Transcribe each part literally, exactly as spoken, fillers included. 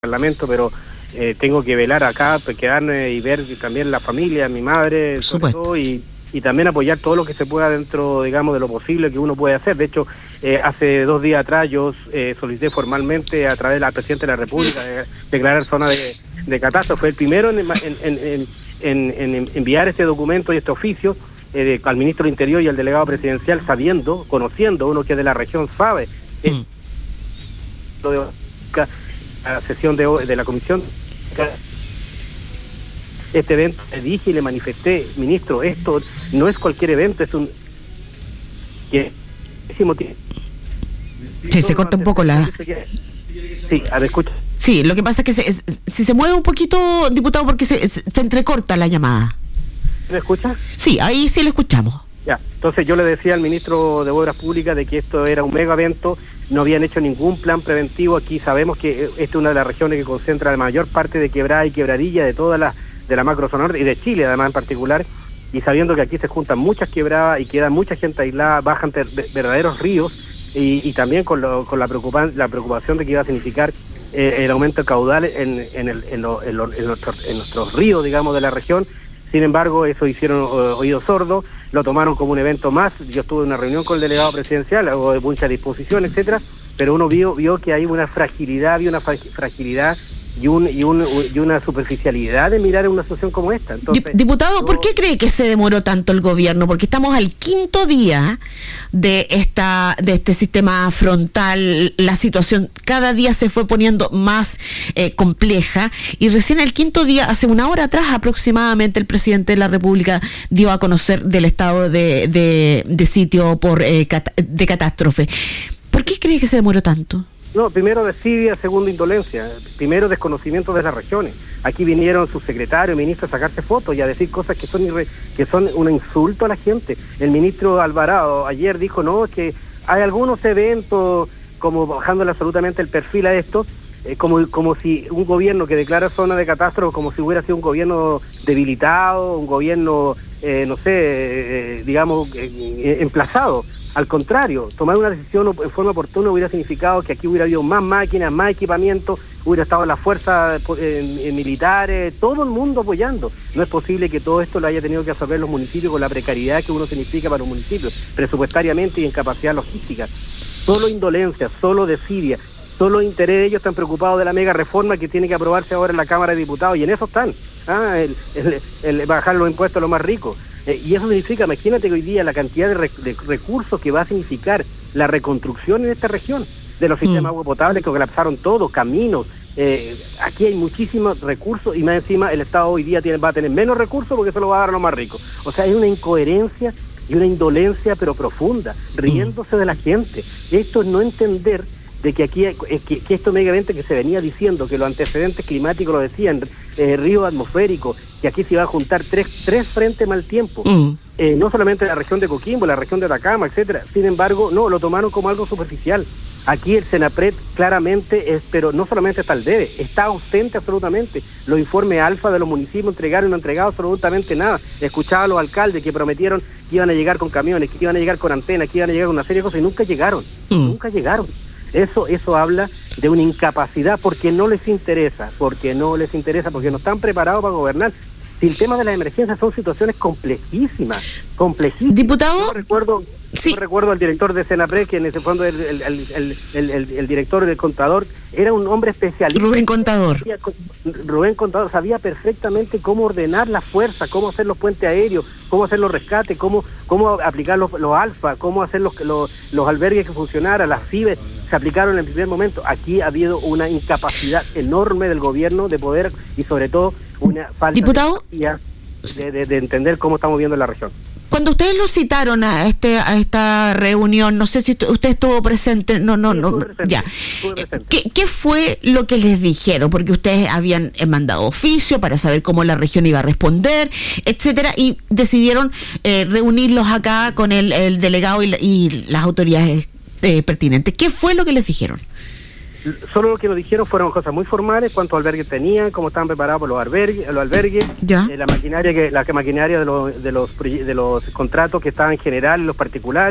Parlamento, pero eh, tengo que velar acá, quedarme y ver también la familia, mi madre, sobre todo, y, y también apoyar todo lo que se pueda dentro, digamos, de lo posible que uno puede hacer. De hecho, eh, hace dos días atrás yo eh, solicité formalmente a través del presidente de la República de, declarar zona de, de catástrofe. Fue el primero en, en, en, en, en enviar este documento y este oficio eh, de, al ministro del Interior y al delegado presidencial, sabiendo, conociendo, uno que es de la región sabe, mm. eh, lo de a la sesión de, de la comisión, este evento, le dije y le manifesté, ministro, esto no es cualquier evento, es un... que Sí, se corta un poco la... Sí, a ver, escucha. Sí, lo que pasa es que se, es, si se mueve un poquito, diputado, porque se, se entrecorta la llamada. ¿Me escucha? Sí, ahí sí le escuchamos. Ya, entonces yo le decía al ministro de Obras Públicas de que esto era un mega evento, no habían hecho ningún plan preventivo. Aquí sabemos que esta es una de las regiones que concentra la mayor parte de quebrada y quebradilla de toda la, de la macrozona norte y de Chile además en particular, y sabiendo que aquí se juntan muchas quebradas y queda mucha gente aislada, bajan ter, verdaderos ríos, y, y también con, lo, con la, preocupan, la preocupación de que iba a significar eh, el aumento de caudal en, en, el, en, lo, en, lo, en, nuestros, en nuestros ríos, digamos, de la región. Sin embargo, eso hicieron uh, oídos sordos, lo tomaron como un evento más. Yo estuve en una reunión con el delegado presidencial, hubo mucha disposición, etcétera, pero uno vio vio que hay una fragilidad, había una fragilidad y un y un y una superficialidad de mirar en una situación como esta. Entonces, diputado, no... ¿por qué cree que se demoró tanto el gobierno? Porque estamos al quinto día de esta de este sistema frontal, la situación cada día se fue poniendo más eh, compleja, y recién el quinto día, hace una hora atrás aproximadamente, el presidente de la República dio a conocer del estado de, de, de sitio por eh, cat, de catástrofe. ¿Por qué cree que se demoró tanto? No, primero desidia, segundo indolencia, primero desconocimiento de las regiones. Aquí vinieron sus secretarios, ministros a sacarse fotos y a decir cosas que son irre, que son un insulto a la gente. El ministro Alvarado ayer dijo, no, que hay algunos eventos, como bajándole absolutamente el perfil a esto, eh, como, como si un gobierno que declara zona de catástrofe, como si hubiera sido un gobierno debilitado, un gobierno, eh, no sé, eh, digamos, eh, emplazado. Al contrario, tomar una decisión en forma oportuna hubiera significado que aquí hubiera habido más máquinas, más equipamiento, hubiera estado la fuerza eh, eh, militares, todo el mundo apoyando. No es posible que todo esto lo haya tenido que absorber los municipios con la precariedad que uno significa para los municipios, presupuestariamente y en capacidad logística. Solo indolencia, solo desidia, solo interés. Ellos están preocupados de la mega reforma que tiene que aprobarse ahora en la Cámara de Diputados, y en eso están, ah, el, el, el bajar los impuestos a los más ricos. Eh, y eso significa, imagínate que hoy día la cantidad de, rec- de recursos que va a significar la reconstrucción en esta región, de los sistemas mm. agua potable que colapsaron todo, caminos, eh, aquí hay muchísimos recursos, y más encima el Estado hoy día tiene, va a tener menos recursos porque se lo va a dar a los más ricos. O sea, hay una incoherencia y una indolencia pero profunda, riéndose mm. de la gente. Esto es no entender de que aquí, que, que esto megamente que se venía diciendo, que los antecedentes climáticos lo decían, eh, río atmosférico, que aquí se iba a juntar tres, tres frentes mal tiempo, mm. eh, no solamente la región de Coquimbo, la región de Atacama, etcétera. Sin embargo, no, lo tomaron como algo superficial. Aquí el Senapred claramente es, pero no solamente está al debe, está ausente absolutamente. Los informes alfa de los municipios entregaron y no han entregado absolutamente nada. Escuchaba a los alcaldes que prometieron que iban a llegar con camiones, que iban a llegar con antenas, que iban a llegar con una serie de cosas, y nunca llegaron, mm. nunca llegaron. Eso eso habla de una incapacidad, porque no les interesa, porque no les interesa, porque no están preparados para gobernar. Si el tema de las emergencias son situaciones complejísimas, complejísimas. Diputado, yo recuerdo, sí. yo recuerdo al director de Senapred, que en ese fondo el, el, el, el, el, el, el director del contador era un hombre especialista. Rubén Contador. Rubén Contador sabía perfectamente cómo ordenar la fuerza, cómo hacer los puentes aéreos, cómo hacer los rescates, cómo cómo aplicar los, los alfa, cómo hacer los, los, los albergues que funcionaran, las FIBES. Se aplicaron en el primer momento. Aquí ha habido una incapacidad enorme del gobierno de poder, y sobre todo una falta ¿Diputado? de, de, de entender cómo estamos viendo la región. Cuando ustedes lo citaron a este a esta reunión, no sé si usted estuvo presente, no, no, sí, no, presente, ya. ¿Qué, ¿Qué fue lo que les dijeron? Porque ustedes habían mandado oficio para saber cómo la región iba a responder, etcétera, y decidieron eh, reunirlos acá con el, el delegado y, y las autoridades eh, pertinentes. ¿Qué fue lo que les dijeron? Solo lo que nos dijeron fueron cosas muy formales, cuántos albergues tenían, cómo estaban preparados por los albergues, los albergues, eh, la maquinaria que la que maquinaria de los de los de los contratos que estaban en general, los particulares,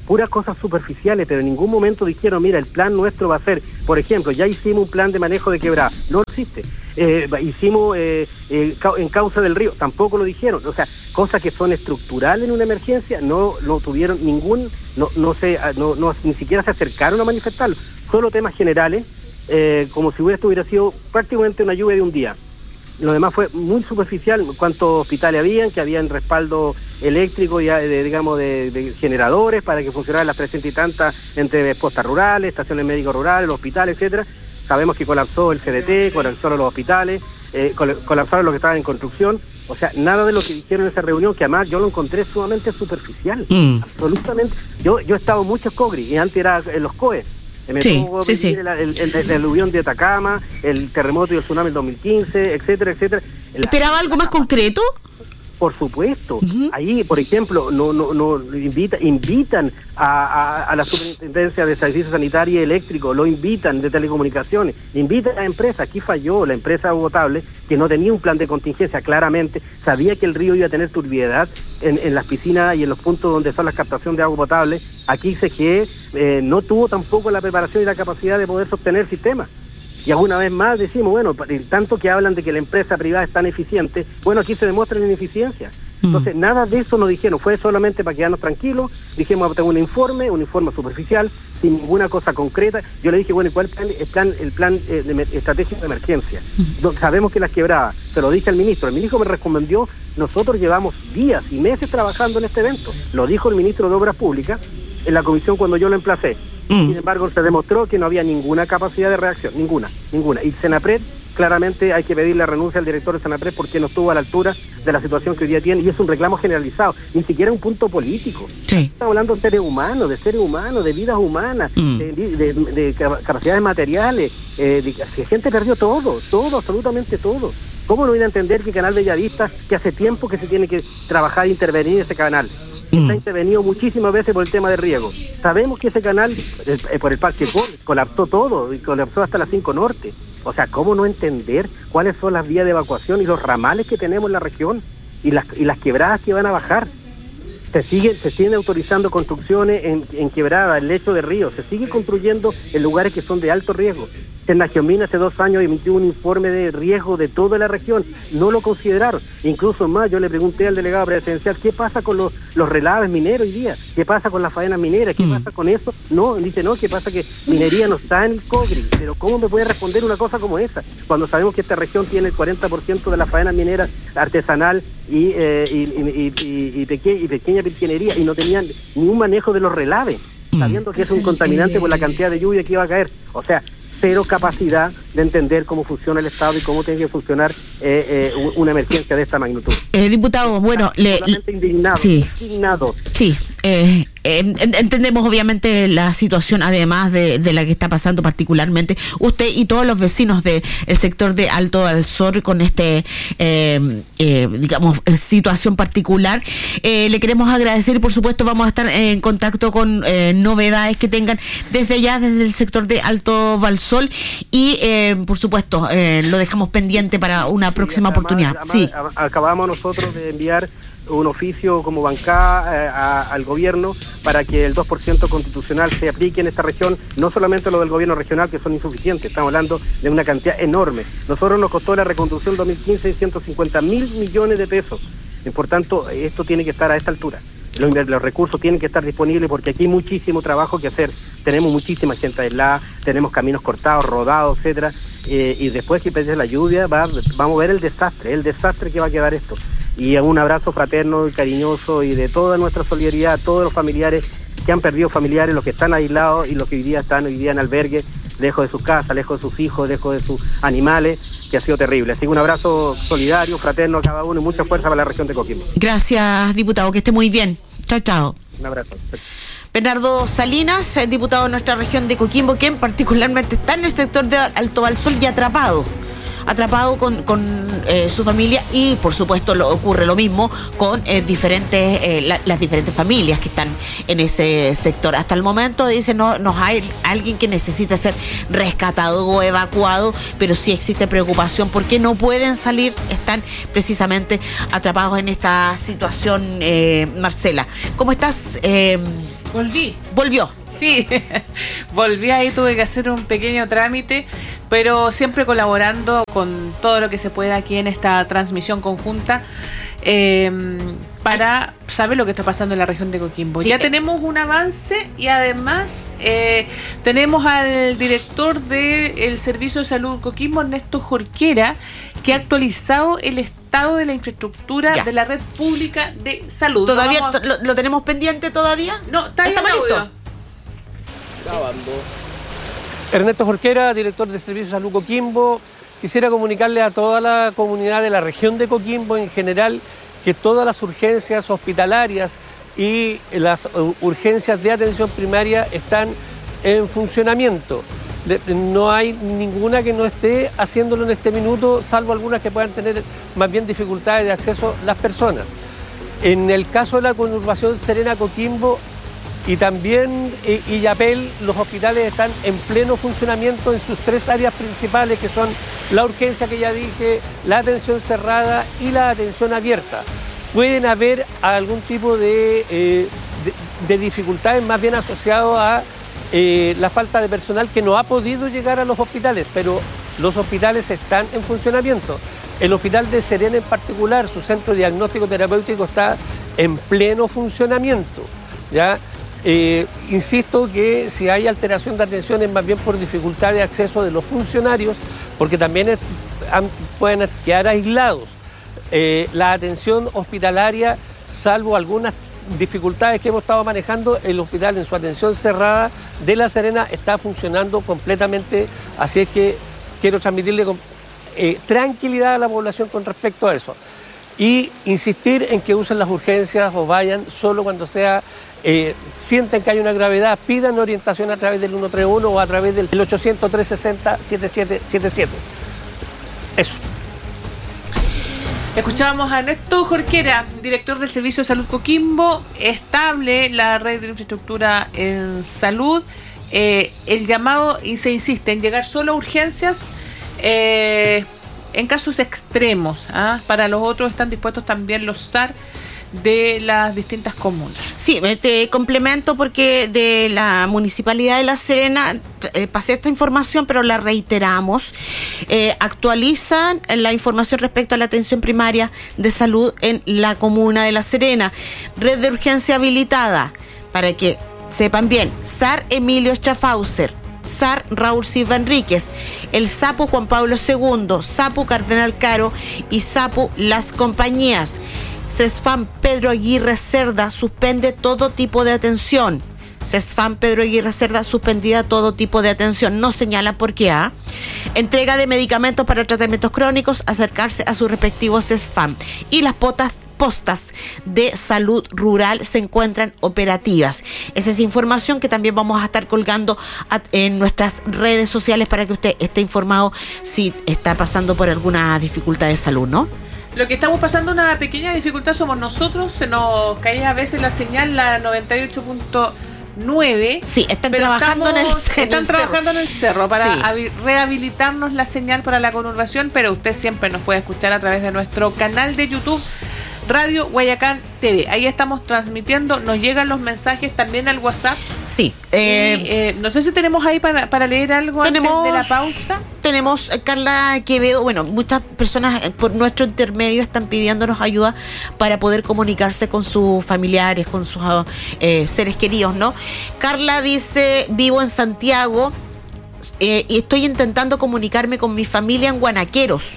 puras cosas superficiales, pero en ningún momento dijeron, mira, el plan nuestro va a ser, por ejemplo, ya hicimos un plan de manejo de quebrada, no existe. Eh, hicimos eh, eh, en causa del río, tampoco lo dijeron. O sea, cosas que son estructurales en una emergencia, no no tuvieron ningún, no no se, no, no ni siquiera se acercaron a manifestarlo. Solo temas generales, eh, como si hubiera, hubiera sido prácticamente una lluvia de un día. Lo demás fue muy superficial, cuántos hospitales habían, que habían respaldo eléctrico, ya de, digamos, de, de generadores para que funcionaran las trescientas y tantas entre postas rurales, estaciones médicos rurales, los hospitales, etcétera. Sabemos que colapsó el C D T, colapsaron los hospitales, eh, colapsaron los que estaban en construcción. O sea, nada de lo que dijeron en esa reunión, que además yo lo encontré sumamente superficial. Mm. Absolutamente. Yo yo he estado en muchos COGRI, y antes era en los C O E. Me sí, tuvo sí, sí. El, el, el, el aluvión de Atacama, el terremoto y el tsunami del dos mil quince, etcétera, etcétera. ¿Esperaba la, algo más concreto? Por supuesto. Uh-huh. Ahí, por ejemplo, no no no invita, invitan a, a, a la Superintendencia de Servicios Sanitarios y Eléctricos, lo invitan de Telecomunicaciones, invitan a la empresa. Aquí falló la empresa Agua Potable, que no tenía un plan de contingencia claramente, sabía que el río iba a tener turbiedad en, en las piscinas y en los puntos donde son las captaciones de agua potable. Aquí C G E eh, no tuvo tampoco la preparación y la capacidad de poder sostener el sistema. Y alguna vez más decimos, bueno, tanto que hablan de que la empresa privada es tan eficiente, bueno, aquí se demuestra la ineficiencia. Entonces, mm. nada de eso nos dijeron, fue solamente para quedarnos tranquilos. Dijimos, tengo un informe, un informe superficial, sin ninguna cosa concreta. Yo le dije, bueno, ¿y cuál es el plan, el plan eh, de, estratégico de emergencia? Mm. Sabemos que las quebradas, se lo dije al ministro, el ministro me respondió, nosotros llevamos días y meses trabajando en este evento. Lo dijo el ministro de Obras Públicas en la comisión cuando yo lo emplacé. Mm. Sin embargo, se demostró que no había ninguna capacidad de reacción, ninguna, ninguna. Y Senapred, claramente hay que pedir la renuncia al director de Senapred porque no estuvo a la altura de la situación que hoy día tiene, y es un reclamo generalizado, ni siquiera un punto político. Sí. Estamos hablando de seres humanos, de seres humanos, de vidas humanas, mm. de, de, de, de capacidades materiales, eh, de que gente perdió todo, todo, absolutamente todo. ¿Cómo no ir a entender que Canal Bellavista, que hace tiempo que se tiene que trabajar e intervenir ese canal? Está intervenido muchísimas veces por el tema de riego. Sabemos que ese canal, eh, por el Parque Col, colapsó todo, y colapsó hasta las cinco Norte. O sea, ¿cómo no entender cuáles son las vías de evacuación y los ramales que tenemos en la región y las y las quebradas que van a bajar? Se siguen, se siguen autorizando construcciones en, en quebradas, en lecho de río, se sigue construyendo en lugares que son de alto riesgo. Senagiomina hace dos años emitió un informe de riesgo de toda la región, no lo consideraron. Incluso más, yo le pregunté al delegado presidencial, ¿qué pasa con los, los relaves mineros hoy día? ¿Qué pasa con las faenas mineras? ¿Qué mm. pasa con eso? No, dice, no, ¿qué pasa? Que minería no está en el COGRI. Pero ¿cómo me puede responder una cosa como esa? Cuando sabemos que esta región tiene el cuarenta por ciento de la faena minera artesanal y, eh, y, y, y, y, peque, y pequeña pirquinería, y no tenían ni un manejo de los relaves, sabiendo que es un contaminante por la cantidad de lluvia que iba a caer. O sea, cero capacidad de entender cómo funciona el Estado y cómo tiene que funcionar eh, eh, una emergencia de esta magnitud. Eh, diputado, bueno, le, indignado, sí, indignado. Sí, eh, eh, entendemos obviamente la situación, además de, de la que está pasando particularmente usted y todos los vecinos del sector de Alto Balsor con este, eh, eh, digamos, situación particular. Eh, le queremos agradecer y por supuesto vamos a estar en contacto con eh, novedades que tengan desde allá, desde el sector de Alto Balsor, y eh, por supuesto eh, lo dejamos pendiente para una próxima sí, además, oportunidad. Además, sí. Acabamos nosotros de enviar un oficio como bancada eh, a, al gobierno para que el dos por ciento constitucional se aplique en esta región, no solamente lo del gobierno regional, que son insuficientes, estamos hablando de una cantidad enorme. Nosotros nos costó la reconstrucción dos mil quince ciento cincuenta mil millones de pesos, y por tanto esto tiene que estar a esta altura. Los, los recursos tienen que estar disponibles porque aquí hay muchísimo trabajo que hacer, tenemos muchísima gente aislada, tenemos caminos cortados, rodados, etcétera, eh, y después que empiece la lluvia va, vamos a ver el desastre, el desastre que va a quedar esto. Y un abrazo fraterno y cariñoso y de toda nuestra solidaridad a todos los familiares que han perdido familiares, los que están aislados y los que hoy día están hoy día en albergue, lejos de sus casas, lejos de sus hijos, lejos de sus animales, que ha sido terrible. Así que un abrazo solidario, fraterno a cada uno y mucha fuerza para la región de Coquimbo. Gracias, diputado, que esté muy bien. Chao, chao. Un abrazo. Bernardo Salinas, diputado de nuestra región de Coquimbo, que particularmente está en el sector de Alto Balsor y atrapado. atrapado con, con eh, su familia, y por supuesto lo, ocurre lo mismo con eh, diferentes eh, la, las diferentes familias que están en ese sector. Hasta el momento dice no, no hay alguien que necesite ser rescatado o evacuado, pero sí existe preocupación porque no pueden salir, están precisamente atrapados en esta situación. eh, Marcela, ¿cómo estás? Eh, Volví. Volvió. Sí, volví ahí, tuve que hacer un pequeño trámite, pero siempre colaborando con todo lo que se pueda aquí en esta transmisión conjunta eh, para saber lo que está pasando en la región de Coquimbo. Sí, ya eh, tenemos un avance y además eh, tenemos al director del Servicio de Salud Coquimbo, Ernesto Jorquera, que ha actualizado el estado de la infraestructura ya. de la red pública de salud. ¿Todavía no vamos a... lo, lo tenemos pendiente todavía? No, está ahí. ¿Está listo? Grabando. Ernesto Jorquera, director del Servicio de Salud Coquimbo. Quisiera comunicarle a toda la comunidad de la región de Coquimbo en general que todas las urgencias hospitalarias y las urgencias de atención primaria están en funcionamiento. No hay ninguna que no esté haciéndolo en este minuto, salvo algunas que puedan tener más bien dificultades de acceso las personas. En el caso de la conurbación Serena-Coquimbo y también eh, Illapel, los hospitales están en pleno funcionamiento en sus tres áreas principales, que son la urgencia que ya dije, la atención cerrada y la atención abierta. Pueden haber algún tipo de, eh, de, de dificultades más bien asociadas a eh, la falta de personal que no ha podido llegar a los hospitales, pero los hospitales están en funcionamiento. El hospital de Serena en particular, su centro diagnóstico terapéutico está en pleno funcionamiento, ¿ya? Eh, insisto que si hay alteración de atención es más bien por dificultad de acceso de los funcionarios, porque también es, han, pueden quedar aislados. Eh, la atención hospitalaria, salvo algunas dificultades que hemos estado manejando, el hospital en su atención cerrada de La Serena está funcionando completamente, así es que quiero transmitirle con, eh, tranquilidad a la población con respecto a eso. Y insistir en que usen las urgencias o vayan solo cuando sea, eh, sienten que hay una gravedad, pidan orientación a través del ciento treinta y uno o a través del ochocientos, trescientos sesenta, setenta y siete setenta y siete. Eso. Escuchábamos a Ernesto Jorquera, director del Servicio de Salud Coquimbo. Estable la red de infraestructura en salud. Eh, el llamado, y se insiste en llegar solo a urgencias eh, en casos extremos. ¿ah? Para los otros están dispuestos también los S A R de las distintas comunas. Sí, te complemento porque de la Municipalidad de La Serena eh, pasé esta información, pero la reiteramos. Eh, actualizan la información respecto a la atención primaria de salud en la comuna de La Serena. Red de urgencia habilitada, para que sepan bien, S A R Emilio Schaffhauser, S A R Raúl Silva Enríquez, el Sapo Juan Pablo segundo, Sapo Cardenal Caro y Sapo Las Compañías. CESFAM Pedro Aguirre Cerda suspende todo tipo de atención. CESFAM Pedro Aguirre Cerda suspendida todo tipo de atención. No señala por qué. ¿ah? Entrega de medicamentos para tratamientos crónicos, acercarse a su respectivo CESFAM. Y las potas postas de salud rural se encuentran operativas. Esa es información que también vamos a estar colgando en nuestras redes sociales para que usted esté informado si está pasando por alguna dificultad de salud, ¿no? Lo que estamos pasando una pequeña dificultad somos nosotros, se nos cae a veces la señal, la noventa y ocho punto nueve. Sí, están trabajando estamos, en el, en están el trabajando cerro. en el cerro para sí. rehabilitarnos la señal para la conurbación, pero usted siempre nos puede escuchar a través de nuestro canal de YouTube Radio Guayacán T V. Ahí estamos transmitiendo, nos llegan los mensajes también al WhatsApp. Sí. Eh, y, eh, no sé si tenemos ahí para, para leer algo tenemos, antes de la pausa. Tenemos eh, Carla Quevedo. Bueno, muchas personas eh, por nuestro intermedio están pidiéndonos ayuda para poder comunicarse con sus familiares, con sus eh, seres queridos, ¿no? Carla dice, vivo en Santiago eh, y estoy intentando comunicarme con mi familia en Guanaqueros.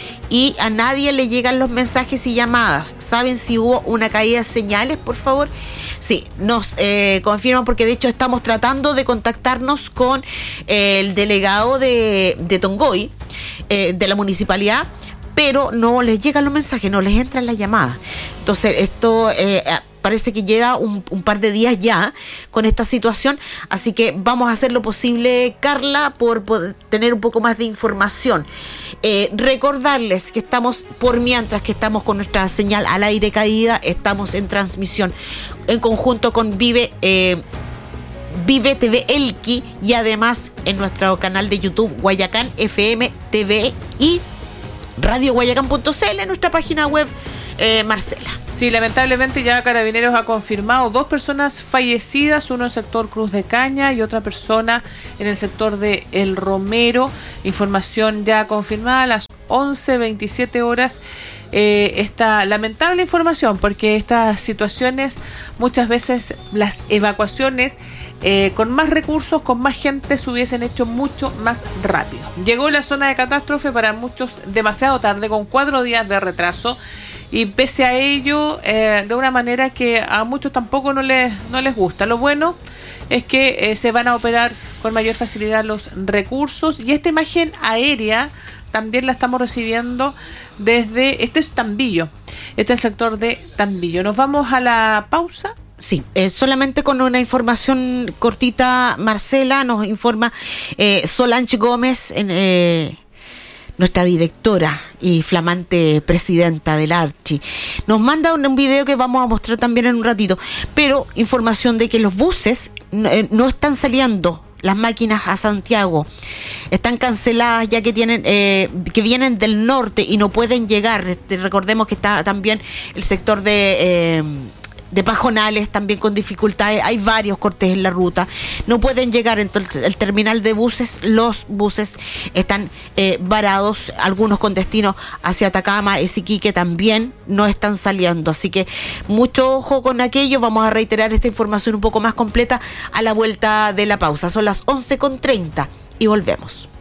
Y a nadie le llegan los mensajes y llamadas. ¿Saben si hubo una caída de señales, por favor? Sí, nos eh, confirman porque de hecho estamos tratando de contactarnos con eh, el delegado de, de Tongoy, eh, de la municipalidad, pero no les llegan los mensajes, no les entran las llamadas. Entonces esto eh, parece que lleva un, un par de días ya con esta situación, así que vamos a hacer lo posible, Carla, por poder tener un poco más de información. Eh, recordarles que estamos, por mientras que estamos con nuestra señal al aire caída, estamos en transmisión en conjunto con Vive eh, Vive T V Elqui y además en nuestro canal de YouTube Guayacán F M T V y radio guayacán punto c l, en nuestra página web eh, Marcela. Sí, lamentablemente ya Carabineros ha confirmado dos personas fallecidas, uno en el sector Cruz de Caña y otra persona en el sector de El Romero. Información ya confirmada a las once veintisiete horas. Eh, esta lamentable información, porque estas situaciones muchas veces las evacuaciones eh, con más recursos, con más gente se hubiesen hecho mucho más rápido. Llegó la zona de catástrofe para muchos demasiado tarde, con cuatro días de retraso, y pese a ello eh, de una manera que a muchos tampoco no les, no les gusta. Lo bueno es que eh, se van a operar con mayor facilidad los recursos, y esta imagen aérea también la estamos recibiendo desde, este es Tambillo, este es el sector de Tambillo. Nos vamos a la pausa. Sí, eh, solamente con una información cortita, Marcela, nos informa eh, Solange Gómez, en, eh, nuestra directora y flamante presidenta del Archi. Nos manda un, un video que vamos a mostrar también en un ratito, pero información de que los buses no, eh, no están saliendo. Las máquinas a Santiago están canceladas, ya que tienen eh, que vienen del norte y no pueden llegar. Este, recordemos que está también el sector de eh, de Pajonales también con dificultades. Hay varios cortes en la ruta, no pueden llegar. Entonces el terminal de buses, los buses están eh, varados, algunos con destino hacia Atacama y Siquique también no están saliendo, así que mucho ojo con aquello. Vamos a reiterar esta información un poco más completa a la vuelta de la pausa. Son las once con treinta y volvemos.